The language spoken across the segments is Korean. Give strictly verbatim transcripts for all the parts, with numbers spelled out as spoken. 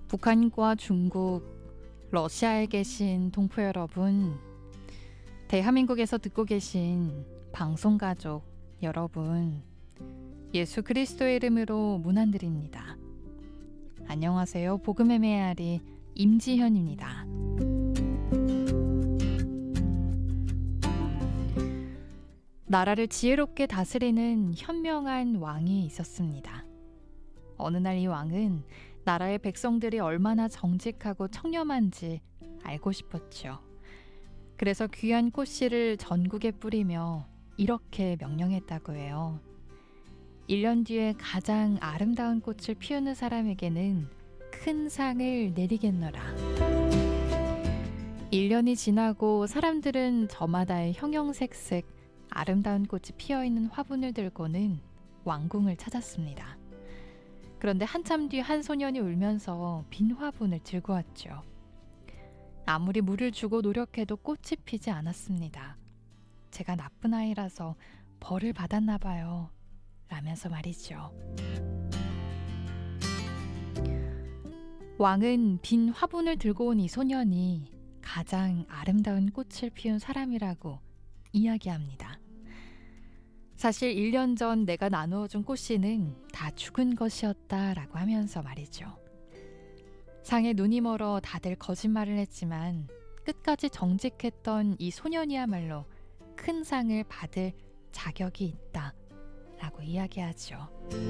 북한과 중국, 러시아에 계신 동포 여러분, 대한민국에서 듣고 계신 방송가족 여러분, 예수 그리스도의 이름으로 문안드립니다. 안녕하세요. 복음의 메아리 임지현입니다. 나라를 지혜롭게 다스리는 현명한 왕이 있었습니다. 어느 날 이 왕은 나라의 백성들이 얼마나 정직하고 청렴한지 알고 싶었죠. 그래서 귀한 꽃씨를 전국에 뿌리며 이렇게 명령했다고 해요. 일 년 뒤에 가장 아름다운 꽃을 피우는 사람에게는 큰 상을 내리겠노라. 일 년이 지나고 사람들은 저마다의 형형색색 아름다운 꽃이 피어있는 화분을 들고는 왕궁을 찾았습니다. 그런데 한참 뒤 한 소년이 울면서 빈 화분을 들고 왔죠. 아무리 물을 주고 노력해도 꽃이 피지 않았습니다. 제가 나쁜 아이라서 벌을 받았나 봐요. 라면서 말이죠. 왕은 빈 화분을 들고 온 이 소년이 가장 아름다운 꽃을 피운 사람이라고 이야기합니다. 사실 일 년 전 내가 나누어준 꽃씨는 다 죽은 것이었다라고 하면서 말이죠. 상에 눈이 멀어 다들 거짓말을 했지만 끝까지 정직했던 이 소년이야말로 큰 상을 받을 자격이 있다라고 이야기하죠.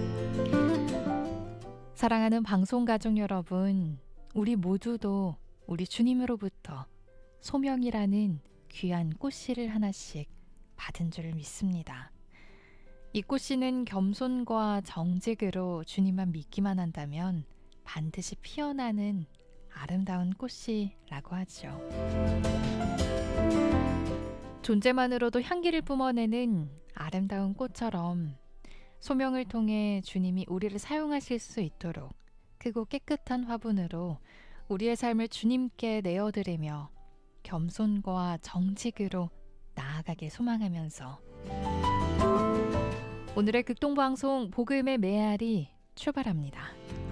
사랑하는 방송가족 여러분, 우리 모두도 우리 주님으로부터 소명이라는 귀한 꽃씨를 하나씩 받은 줄 믿습니다. 이 꽃씨는 겸손과 정직으로 주님만 믿기만 한다면 반드시 피어나는 아름다운 꽃씨라고 하죠. 존재만으로도 향기를 뿜어내는 아름다운 꽃처럼 소명을 통해 주님이 우리를 사용하실 수 있도록 크고 깨끗한 화분으로 우리의 삶을 주님께 내어드리며 겸손과 정직으로 나아가길 소망하면서 오늘의 극동방송 복음의 메아리 출발합니다.